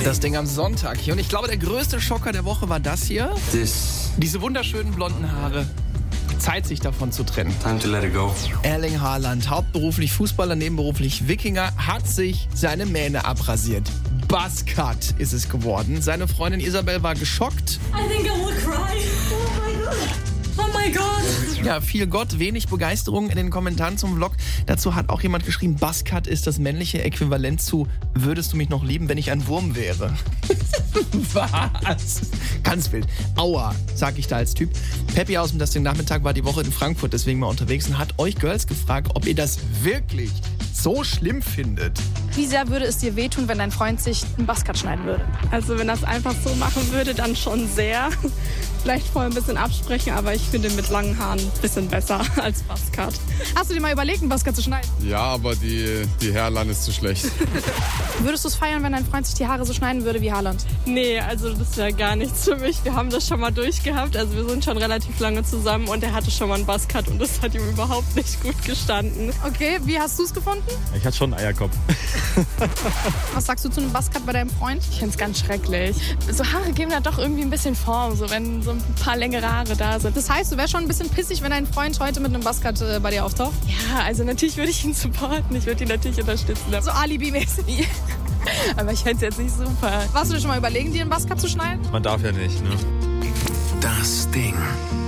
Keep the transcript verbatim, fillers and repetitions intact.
Das Ding am Sonntag hier. Und ich glaube, der größte Schocker der Woche war das hier. This Diese wunderschönen blonden Haare. Zeit, sich davon zu trennen. time to let it go. Erling Haaland, hauptberuflich Fußballer, nebenberuflich Wikinger, hat sich seine Mähne abrasiert. Buzzcut ist es geworden. Seine Freundin Isabel war geschockt. I think I will cry. Oh my God. Oh my God. Ja, viel Gott, wenig Begeisterung in den Kommentaren zum Vlog. Dazu hat auch jemand geschrieben, Buzzcut ist das männliche Äquivalent zu würdest du mich noch lieben, wenn ich ein Wurm wäre. Was? Ganz wild. Aua, sag ich da als Typ. Peppi aus dem Das Ding Nachmittag war die Woche in Frankfurt deswegen mal unterwegs und hat euch Girls gefragt, ob ihr das wirklich so schlimm findet. Wie sehr würde es dir wehtun, wenn dein Freund sich einen Buzzcut schneiden würde? Also wenn er es einfach so machen würde, dann schon sehr. Vielleicht vorher ein bisschen absprechen, aber ich finde mit langen Haaren ein bisschen besser als Buzzcut. Hast du dir mal überlegt, einen Buzzcut zu schneiden? Ja, aber die, die Hairline ist zu schlecht. Würdest du es feiern, wenn dein Freund sich die Haare so schneiden würde wie Haaland? Nee, also das wäre gar nichts für mich. Wir haben das schon mal durchgehabt. Also wir sind schon relativ lange zusammen und er hatte schon mal einen Buzzcut und das hat ihm überhaupt nicht gut gestanden. Okay, wie hast du es gefunden? Ich hatte schon einen Eierkopf. Was sagst du zu einem Buzzcut bei deinem Freund? Ich finde es ganz schrecklich. So Haare geben da doch irgendwie ein bisschen Form, so wenn so ein paar längere Haare da sind. Das heißt, du wärst schon ein bisschen pissig, wenn dein Freund heute mit einem Buzzcut äh, bei dir auftaucht? Ja, also natürlich würde ich ihn supporten. Ich würde ihn natürlich unterstützen. So Alibi-mäßig. Aber ich fände es jetzt nicht super. Warst du dir schon mal überlegen, dir einen Buzzcut zu schneiden? Man darf ja nicht, ne? Das Ding.